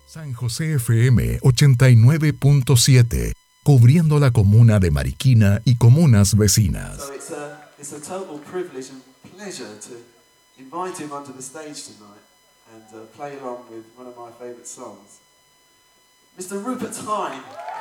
San José FM 89.7, cubriendo la comuna de Mariquina y comunas vecinas. So it's a total privilege and pleasure to invite him onto the stage tonight and play along with one of my favourite songs. Mr. Rupert Hine.